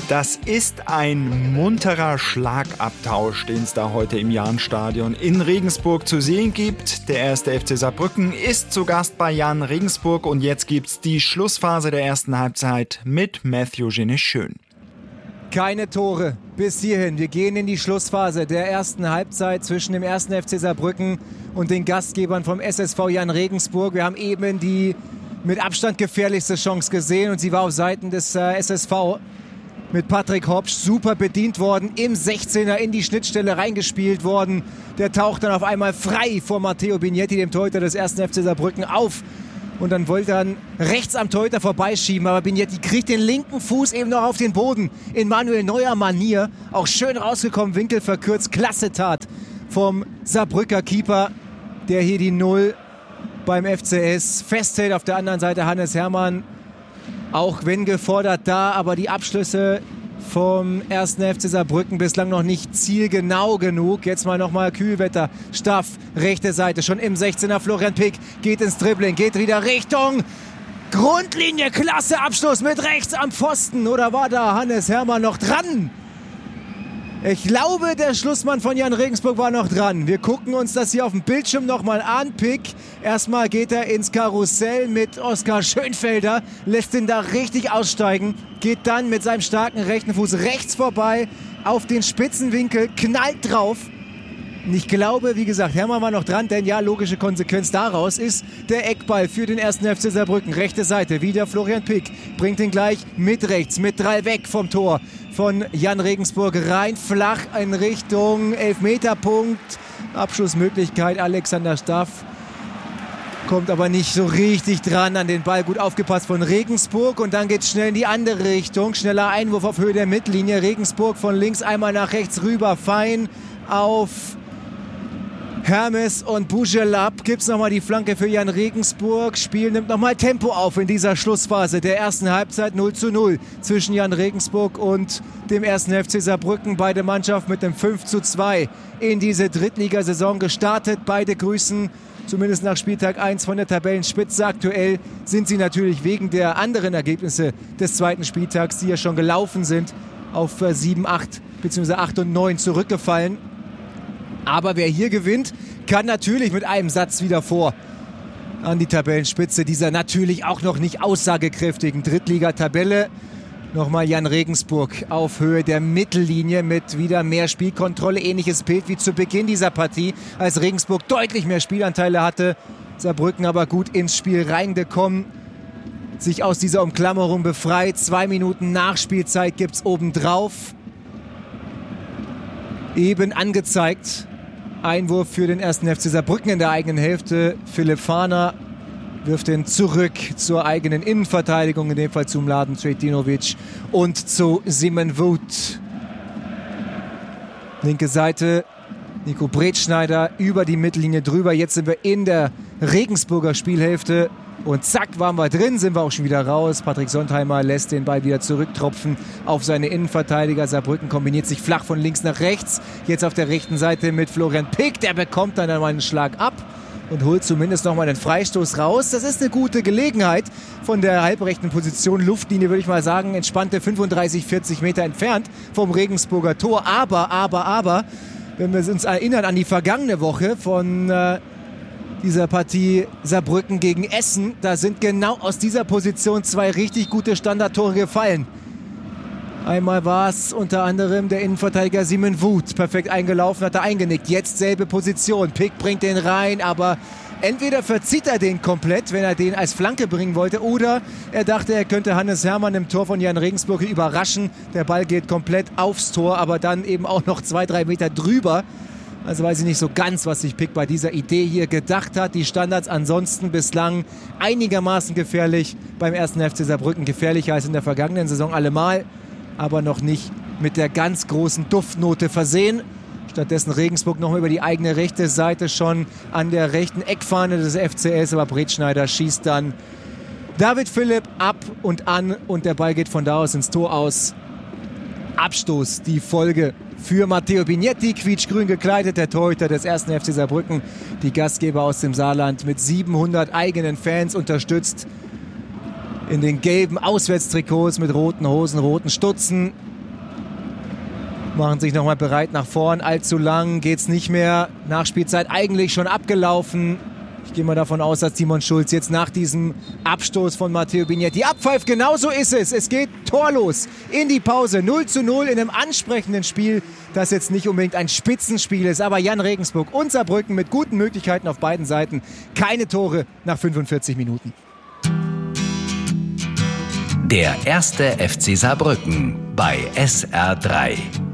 Das ist ein munterer Schlagabtausch, den es da heute im Jahnstadion in Regensburg zu sehen gibt. Der erste FC Saarbrücken ist zu Gast bei Jahn Regensburg und jetzt gibt's die Schlussphase der ersten Halbzeit mit Matthew Genis-Schön. Keine Tore bis hierhin. Wir gehen in die Schlussphase der ersten Halbzeit zwischen dem ersten FC Saarbrücken und den Gastgebern vom SSV Jahn Regensburg. Wir haben eben die mit Abstand gefährlichste Chance gesehen und sie war auf Seiten des SSV. Mit Patrick Hopsch super bedient worden, im 16er in die Schnittstelle reingespielt worden. Der taucht dann auf einmal frei vor Matteo Bignetti, dem Torhüter des 1. FC Saarbrücken, auf. Und dann wollte er rechts am Torhüter vorbeischieben, aber Bignetti kriegt den linken Fuß eben noch auf den Boden. In Manuel Neuer Manier, auch schön rausgekommen, Winkel verkürzt, klasse Tat vom Saarbrücker Keeper, der hier die 0 beim FCS festhält. Auf der anderen Seite Hannes Hermann, auch wenn gefordert da, aber die Abschlüsse vom 1. FC Saarbrücken bislang noch nicht zielgenau genug. Jetzt mal nochmal Kühlwetter. Staff, rechte Seite, schon im 16er. Florian Pick geht ins Dribbling, geht wieder Richtung Grundlinie. Klasse Abschluss mit rechts am Pfosten. Oder war da Hannes Hermann noch dran? Ich glaube, der Schlussmann von Jahn Regensburg war noch dran. Wir gucken uns das hier auf dem Bildschirm nochmal an. Pick, erstmal geht er ins Karussell mit Oskar Schönfelder, lässt ihn da richtig aussteigen, geht dann mit seinem starken rechten Fuß rechts vorbei auf den Spitzenwinkel, knallt drauf. Und ich glaube, wie gesagt, Hermann war noch dran, denn ja, logische Konsequenz daraus ist der Eckball für den 1. FC Saarbrücken. Rechte Seite, wieder Florian Pick, bringt ihn gleich mit rechts, mit 3 weg vom Tor von Jahn Regensburg, rein flach in Richtung Elfmeterpunkt. Abschlussmöglichkeit Alexander Staff, kommt aber nicht so richtig dran an den Ball. Gut aufgepasst von Regensburg und dann geht es schnell in die andere Richtung. Schneller Einwurf auf Höhe der Mittellinie. Regensburg von links einmal nach rechts rüber, fein auf Hermes und Bujelab. Gibt es nochmal die Flanke für Jahn Regensburg. Spiel nimmt nochmal Tempo auf in dieser Schlussphase der ersten Halbzeit. 0:0 zwischen Jahn Regensburg und dem 1. FC Saarbrücken. Beide Mannschaften mit dem 5:2 in diese Drittligasaison gestartet. Beide grüßen zumindest nach Spieltag 1 von der Tabellenspitze. Aktuell sind sie natürlich wegen der anderen Ergebnisse des zweiten Spieltags, die ja schon gelaufen sind, auf 7, 8 bzw. 8 und 9 zurückgefallen. Aber wer hier gewinnt, kann natürlich mit einem Satz wieder vor an die Tabellenspitze dieser natürlich auch noch nicht aussagekräftigen Drittligatabelle. Nochmal Jahn Regensburg auf Höhe der Mittellinie mit wieder mehr Spielkontrolle. Ähnliches Bild wie zu Beginn dieser Partie, als Regensburg deutlich mehr Spielanteile hatte. Saarbrücken aber gut ins Spiel reingekommen, sich aus dieser Umklammerung befreit. 2 Minuten Nachspielzeit gibt es obendrauf. Eben angezeigt. Einwurf für den 1. FC Saarbrücken in der eigenen Hälfte. Philipp Fahner wirft ihn zurück zur eigenen Innenverteidigung, in dem Fall zu Mladen Cvetinovic und zu Simon Wood. Linke Seite, Nico Bretschneider über die Mittellinie drüber. Jetzt sind wir in der Regensburger Spielhälfte. Und zack, waren wir drin, sind wir auch schon wieder raus. Patrick Sontheimer lässt den Ball wieder zurücktropfen auf seine Innenverteidiger. Saarbrücken kombiniert sich flach von links nach rechts. Jetzt auf der rechten Seite mit Florian Pick. Der bekommt dann einmal einen Schlag ab und holt zumindest noch mal einen Freistoß raus. Das ist eine gute Gelegenheit von der halbrechten Position. Luftlinie, würde ich mal sagen, entspannte 35, 40 Meter entfernt vom Regensburger Tor. Aber, wenn wir uns erinnern an die vergangene Woche von dieser Partie Saarbrücken gegen Essen, da sind genau aus dieser Position 2 richtig gute Standardtore gefallen. Einmal war es unter anderem der Innenverteidiger Simon Wood, perfekt eingelaufen, hat er eingenickt. Jetzt selbe Position, Pick bringt den rein, aber entweder verzieht er den komplett, wenn er den als Flanke bringen wollte, oder er dachte, er könnte Hannes Hermann im Tor von Jahn Regensburg überraschen. Der Ball geht komplett aufs Tor, aber dann eben auch noch 2-3 Meter drüber. Also weiß ich nicht so ganz, was sich Pick bei dieser Idee hier gedacht hat. Die Standards ansonsten bislang einigermaßen gefährlich beim 1. FC Saarbrücken. Gefährlicher als in der vergangenen Saison allemal, aber noch nicht mit der ganz großen Duftnote versehen. Stattdessen Regensburg noch über die eigene rechte Seite schon an der rechten Eckfahne des FCS. Aber Bretschneider schießt dann David Philipp ab und an und der Ball geht von da aus ins Tor aus. Abstoß, die Folge für Matteo Bignetti, quietschgrün gekleidet, der Torhüter des 1. FC Saarbrücken. Die Gastgeber aus dem Saarland mit 700 eigenen Fans unterstützt. In den gelben Auswärtstrikots mit roten Hosen, roten Stutzen. machen sich nochmal bereit nach vorn. Allzu lang geht's nicht mehr. Nachspielzeit eigentlich schon abgelaufen. Ich gehe mal davon aus, dass Simon Schulz jetzt nach diesem Abstoß von Matteo Vignetti abpfeift. Genauso ist es. Es geht torlos in die Pause. 0:0 in einem ansprechenden Spiel, das jetzt nicht unbedingt ein Spitzenspiel ist. Aber Jan Regensburg und Saarbrücken mit guten Möglichkeiten auf beiden Seiten. Keine Tore nach 45 Minuten. Der erste FC Saarbrücken bei SR3.